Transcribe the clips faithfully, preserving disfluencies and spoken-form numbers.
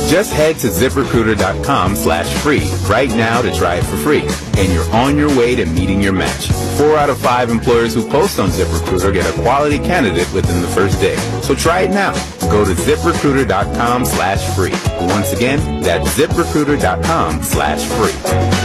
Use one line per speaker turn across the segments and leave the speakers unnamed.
Just head to ZipRecruiter.com slash free right now to try it for free, and you're on your way to meeting your match. Four out of five employers who post on ZipRecruiter get a quality candidate within the first day. So try it now. Go to ZipRecruiter.com slash free. Once again, that's ZipRecruiter.com slash free.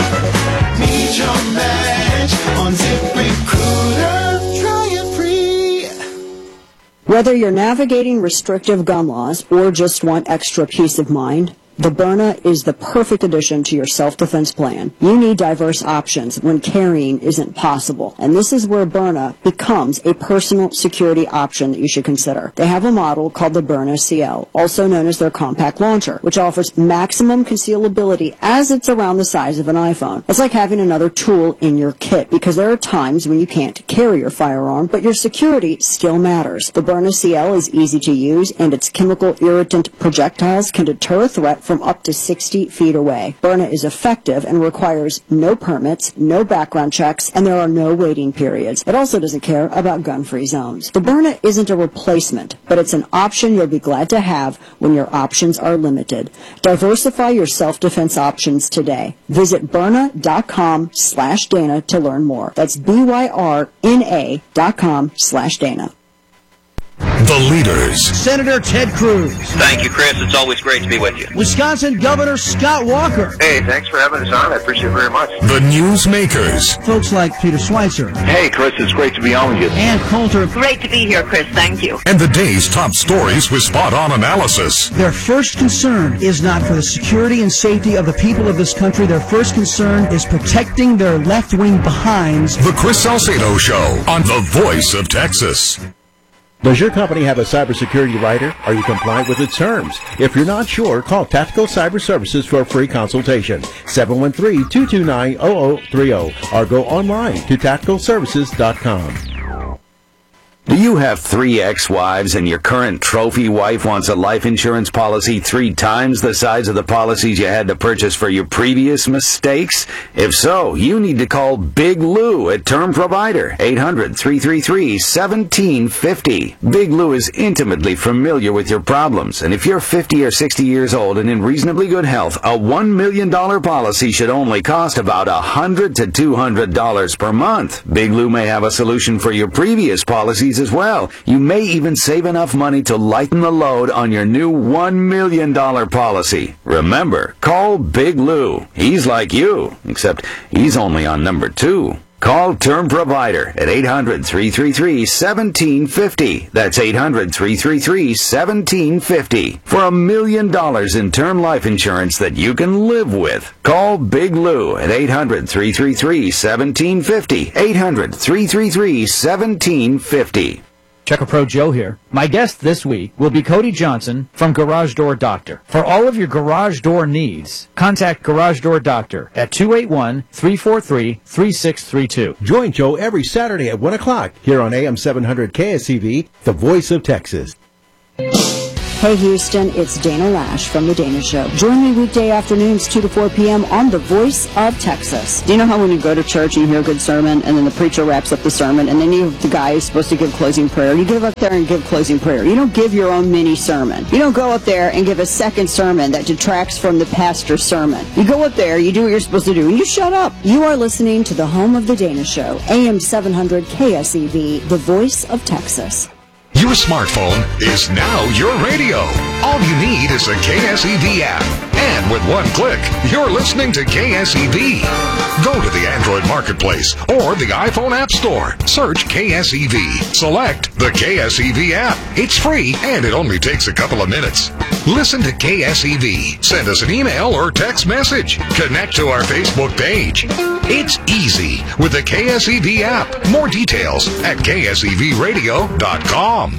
Meet your match on ZipRecruiter. Try it free.
Whether you're navigating restrictive gun laws or just want extra peace of mind, the Byrna is the perfect addition to your self-defense plan. You need diverse options when carrying isn't possible, and this is where Byrna becomes a personal security option that you should consider. They have a model called the Byrna C L, also known as their compact launcher, which offers maximum concealability as it's around the size of an iPhone. It's like having another tool in your kit, because there are times when you can't carry your firearm, but your security still matters. The Byrna C L is easy to use, and its chemical irritant projectiles can deter a threat from up to sixty feet away. Byrna is effective and requires no permits, no background checks, and there are no waiting periods. It also doesn't care about gun-free zones. The Byrna isn't a replacement, but it's an option you'll be glad to have when your options are limited. Diversify your self-defense options today. Visit Byrna.com slash Dana to learn more. That's B-Y-R-N-A dot com slash Dana.
The leaders.
Senator Ted Cruz.
Thank you, Chris. It's always great to be with you.
Wisconsin Governor Scott Walker.
Hey, thanks for having us on. I appreciate it very much.
The newsmakers.
Folks like Peter Schweitzer.
Hey, Chris, it's great to be on with you.
Ann Coulter.
Great to be here, Chris. Thank you.
And the day's top stories with spot-on analysis.
Their first concern is not for the security and safety of the people of this country. Their first concern is protecting their left-wing behinds.
The Chris Salcedo Show on The Voice of Texas.
Does your company have a cybersecurity writer? Are you compliant with its terms? If you're not sure, call Tactical Cyber Services for a free consultation. seven one three, two two nine, zero zero three zero or go online to tactical services dot com.
Do you have three ex-wives and your current trophy wife wants a life insurance policy three times the size of the policies you had to purchase for your previous mistakes? If so, you need to call Big Lou at Term Provider, eight hundred, three three three, one seven five zero. Big Lou is intimately familiar with your problems, and if you're fifty or sixty years old and in reasonably good health, a one million dollars policy should only cost about one hundred to two hundred dollars per month. Big Lou may have a solution for your previous policies as well. You may even save enough money to lighten the load on your new one million dollars policy. Remember, call Big Lou. He's like you, except he's only on number two. Call Term Provider at eight hundred, three three three, one seven five zero. That's eight hundred, three three three, one seven five zero for a million dollars in term life insurance that you can live with. Call Big Lou at eight hundred, three three three, one seven five zero. eight hundred, three three three, one seven five zero.
Checker Pro Joe here. My guest this week will be Cody Johnson from Garage Door Doctor. For all of your garage door needs, contact Garage Door Doctor at two eight one, three four three, three six three two.
Join Joe every Saturday at one o'clock here on A M seven hundred K S E V, the voice of Texas.
Hey Houston, it's Dana Lash from The Dana Show. Join me weekday afternoons two to four p.m. on The Voice of Texas. Do you know how when you go to church and you hear a good sermon and then the preacher wraps up the sermon and then you have the guy who's supposed to give closing prayer, you give up there and give closing prayer. You don't give your own mini sermon. You don't go up there and give a second sermon that detracts from the pastor's sermon. You go up there, you do what you're supposed to do, and you shut up. You are listening to the home of The Dana Show, A M seven hundred K S E V, The Voice of Texas.
Your smartphone is now your radio. All you need is a K S E V app. And with one click, you're listening to K S E V. Go to the Android Marketplace or the iPhone App Store. Search K S E V. Select the K S E V app. It's free and it only takes a couple of minutes. Listen to K S E V. Send us an email or text message. Connect to our Facebook page. It's easy with the K S E V app. More details at K S E V radio dot com.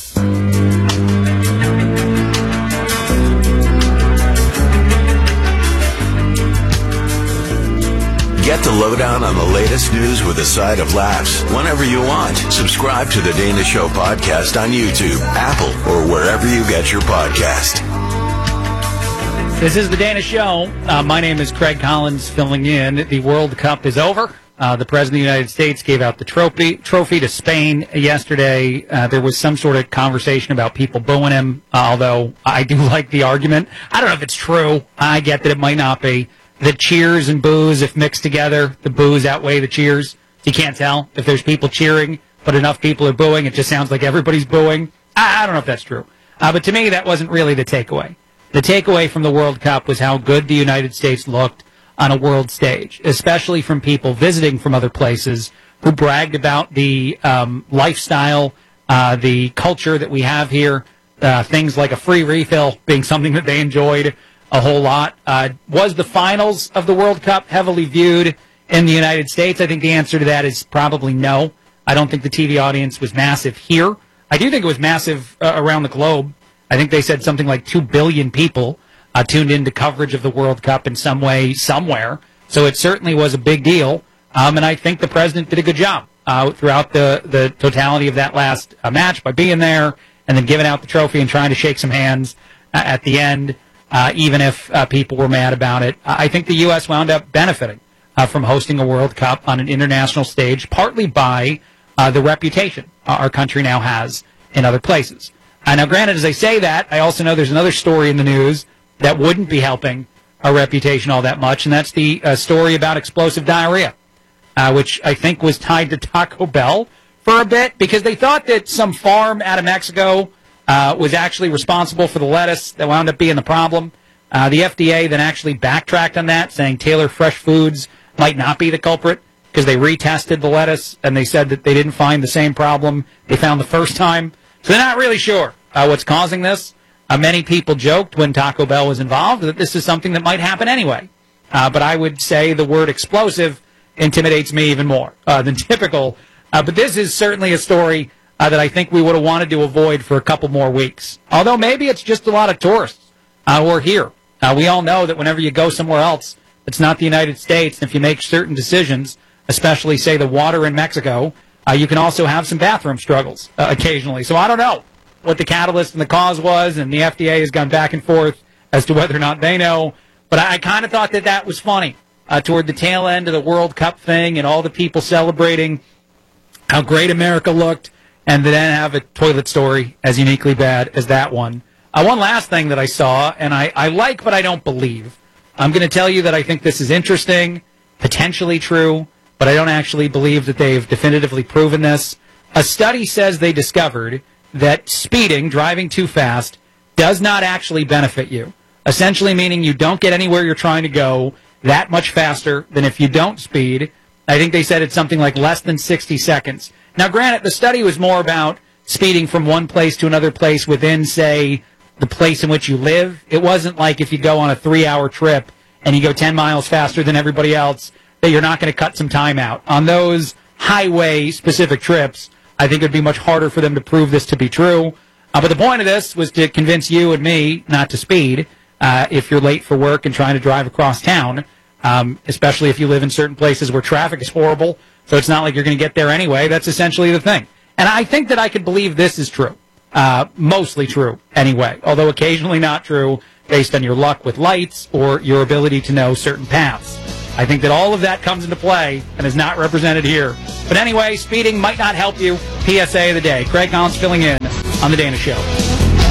Get the lowdown on the latest news with a side of laughs whenever you want. Subscribe to the Dana Show podcast on YouTube, Apple, or wherever you get your podcast.
This is the Dana Show. Uh, my name is Craig Collins filling in. The World Cup is over.
Uh, the President of the United States gave out the trophy trophy to Spain yesterday. Uh, there was some sort of conversation about people booing him, uh, although I do like the argument. I don't know if it's true. I get that it might not be. The cheers and boos, if mixed together, the boos outweigh the cheers. You can't tell if there's people cheering, but enough people are booing. It just sounds like everybody's booing. I, I don't know if that's true. Uh, but to me, that wasn't really the takeaway. The takeaway from the World Cup was how good the United States looked on a world stage, especially from people visiting from other places who bragged about the um, lifestyle, uh, the culture that we have here, uh, things like a free refill being something that they enjoyed a whole lot. Uh, was the finals of the World Cup heavily viewed in the United States? I think the answer to that is probably no. I don't think the T V audience was massive here. I do think it was massive uh, around the globe. I think they said something like two billion people Uh, tuned into coverage of the World Cup in some way, somewhere. So it certainly was a big deal. Um, and I think the president did a good job uh, throughout the, the totality of that last uh, match by being there and then giving out the trophy and trying to shake some hands uh, at the end, uh, even if uh, people were mad about it. I think the U S wound up benefiting uh, from hosting a World Cup on an international stage, partly by uh, the reputation our country now has in other places. Uh, now, granted, as I say that, I also know there's another story in the news that wouldn't be helping our reputation all that much, and that's the uh, story about explosive diarrhea, uh, which I think was tied to Taco Bell for a bit, because they thought that some farm out of Mexico uh, was actually responsible for the lettuce that wound up being the problem. Uh, the F D A then actually backtracked on that, saying Taylor Fresh Foods might not be the culprit, because they retested the lettuce, and they said that they didn't find the same problem they found the first time. So they're not really sure uh, what's causing this. Uh, many people joked when Taco Bell was involved that this is something that might happen anyway. Uh, but I would say the word explosive intimidates me even more uh, than typical. Uh, but this is certainly a story uh, that I think we would have wanted to avoid for a couple more weeks. Although maybe it's just a lot of tourists uh, who are here. Uh, we all know that whenever you go somewhere else, it's not the United States. And if you make certain decisions, especially, say, the water in Mexico, uh, you can also have some bathroom struggles uh, occasionally. So I don't know what the catalyst and the cause was, and the F D A has gone back and forth as to whether or not they know. But I, I kind of thought that that was funny uh, toward the tail end of the World Cup thing and all the people celebrating how great America looked, and then have a toilet story as uniquely bad as that one. Uh, one last thing that I saw, and I, I like but I don't believe. I'm going to tell you that I think this is interesting, potentially true, but I don't actually believe that they've definitively proven this. A study says they discovered that speeding, driving too fast, does not actually benefit you. Essentially meaning you don't get anywhere you're trying to go that much faster than if you don't speed. I think they said it's something like less than sixty seconds. Now, granted, the study was more about speeding from one place to another place within, say, the place in which you live. It wasn't like if you go on a three-hour trip and you go ten miles faster than everybody else, that you're not going to cut some time out. On those highway-specific trips, I think it would be much harder for them to prove this to be true. Uh, but the point of this was to convince you and me not to speed uh, if you're late for work and trying to drive across town, um, especially if you live in certain places where traffic is horrible. So it's not like you're going to get there anyway. That's essentially the thing. And I think that I could believe this is true. Uh, mostly true anyway, although occasionally not true based on your luck with lights or your ability to know certain paths. I think that all of that comes into play and is not represented here. But anyway, speeding might not help you. P S A of the day. Craig Collins filling in on The Dana Show.